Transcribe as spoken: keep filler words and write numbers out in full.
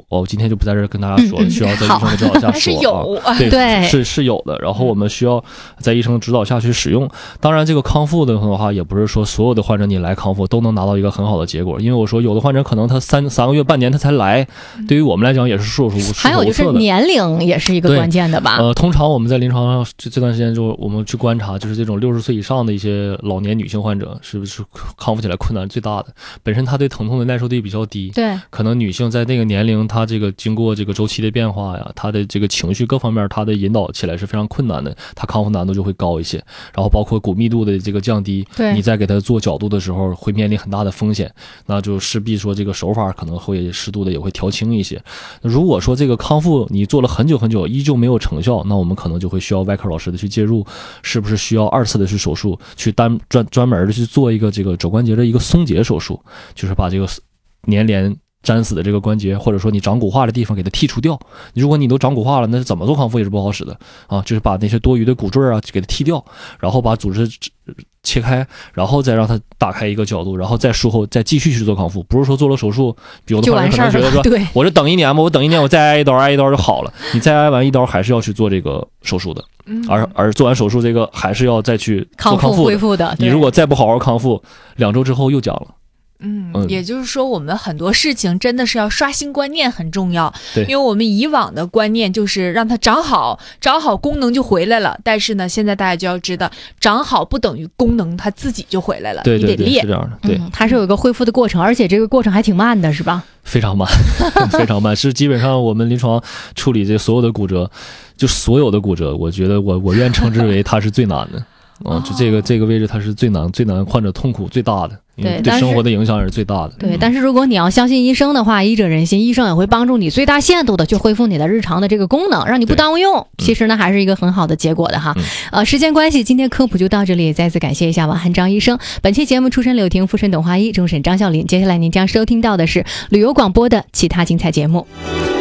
我今天就不在这儿跟大家说了，需要在医生的指导下说。 是有啊，对，对是是有的。然后我们需要在医生指导下去使用。当然，这个康复的话，也不是说所有的患者你来康复都能拿到一个很好的结果，因为我说有的患者可能他三三个月、半年他才来，对于我们来讲也是束手无策的。 还有就是年龄也是一个关键的吧？ 呃，通常我们在临床上这这段时间就我们去观察，就是这种六十岁以上的一些老年女性患者，是不是康复起来困难最大的？本身她对疼痛的耐受力比较低， 对， 可能女性在那个年龄，她这个经过这个周期的变化呀，她的这个情绪各方面，她的引导起来是非常困难的，她康复难度就会高一些。然后包括骨密度的这个降低，你在给她做角度的时候，会面临很大的风险，那就势必说这个手法可能会适度的也会调轻一些。如果说这个康复你做了很久很久，依旧没有成效，那我们可能就会需要外科老师的去介入，是不是需要二次的去手术，去单专专门的去做一个这个肘关节的一个松解手术，就是把这个粘连粘死的这个关节，或者说你长骨化的地方给它剔除掉。如果你都长骨化了，那怎么做康复也是不好使的啊！就是把那些多余的骨赘啊给它剔掉，然后把组织切开，然后再让它打开一个角度，然后再术后再继续去做康复。不是说做了手术，有的患者可能觉得说，我这等一年吧，我等一年我再挨一刀，挨一刀就好了。你再挨完一刀，还是要去做这个手术的。而而做完手术，这个还是要再去做康复恢复的。 你如果再不好好康复，两周之后又僵了。 嗯，也就是说我们很多事情真的是要刷新观念很重要， 对， 因为我们以往的观念就是让它长好，长好功能就回来了，但是呢，现在大家就要知道，长好不等于功能它自己就回来了， 对对对， 你得练， 是这样的，对、 嗯，它是有一个恢复的过程，而且这个过程还挺慢的，是吧？ 非常慢，非常慢，是基本上我们临床处理这所有的骨折，就所有的骨折，我觉得我我愿称之为它是最难的。啊、嗯，就这个这个位置它是最难最难，患者痛苦最大的，因为对生活的影响也是最大的。 对，但是如果你要相信医生的话，医者仁心，医生也会帮助你最大限度的去恢复你的日常的这个功能，让你不耽误用。其实呢，还是一个很好的结果的哈。 嗯、 呃，时间关系，今天科普就到这里，再次感谢一下王汉章医生。本期节目出身柳婷，复审董华医，终审张笑林。接下来您将收听到的是旅游广播的其他精彩节目。